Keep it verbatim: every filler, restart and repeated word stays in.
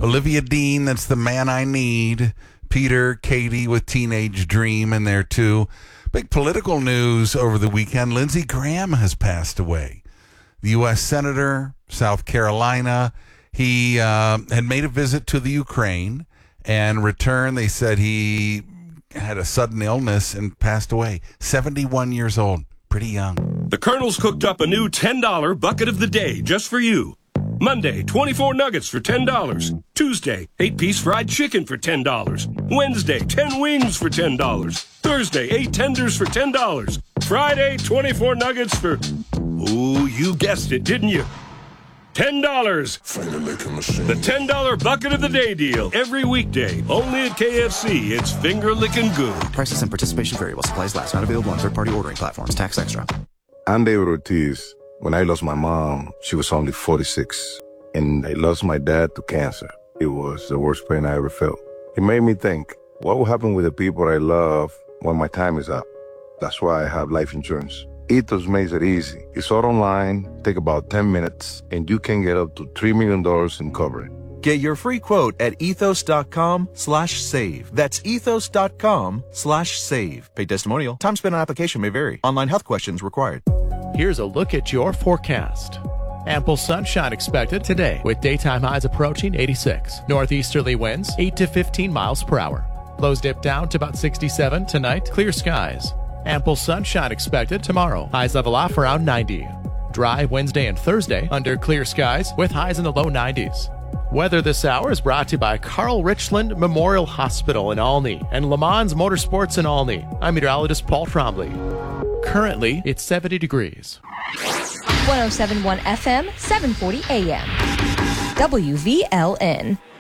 Olivia Dean, that's The Man I Need. Peter, Katie with Teenage Dream in there too. Big political news over the weekend. Lindsey Graham has passed away. The U S Senator, South Carolina. He uh, had made a visit to the Ukraine and returned. They said he had a sudden illness and passed away. seventy-one years old. Pretty young. The Colonel's cooked up a new ten dollar bucket of the day just for you. Monday, twenty-four nuggets for ten dollars. Tuesday, eight-piece fried chicken for ten dollars. Wednesday, ten wings for ten dollars. Thursday, eight tenders for ten dollars. Friday, twenty-four nuggets for... Oh, you guessed it, didn't you? ten dollars. The ten dollar bucket of the day deal. Every weekday. Only at K F C. It's finger-licking good. Prices and participation vary while supplies last. Not available on third-party ordering platforms. Tax extra. I'm David Ortiz. When I lost my mom, she was only forty-six. And I lost my dad to cancer. It was the worst pain I ever felt. It made me think, what will happen with the people I love when my time is up? That's why I have life insurance. Ethos makes it easy. It's all online, take about ten minutes, and you can get up to three million dollars in coverage. Get your free quote at ethos.com slash save. That's ethos.com slash save. Paid testimonial. Time spent on application may vary. Online health questions required. Here's a look at your forecast. Ample sunshine expected today with daytime highs approaching eighty-six. Northeasterly winds eight to fifteen miles per hour. Lows dip down to about sixty-seven tonight. Clear skies. Ample sunshine expected tomorrow. Highs level off around ninety. Dry Wednesday and Thursday under clear skies with highs in the low nineties. Weather this hour is brought to you by Carl Richland Memorial Hospital in Olney and Le Mans Motorsports in Olney. I'm meteorologist Paul Trombley. Currently, it's seventy degrees. one oh seven point one F M, seven forty A M. W V L N.